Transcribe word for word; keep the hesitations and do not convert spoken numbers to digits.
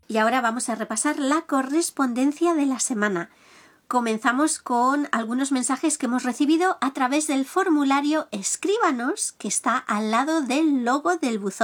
Y ahora vamos a repasar la correspondencia de la semana. Comenzamos con algunos mensajes que hemos recibido a través del formulario Escríbanos, que está al lado del logo del buzón.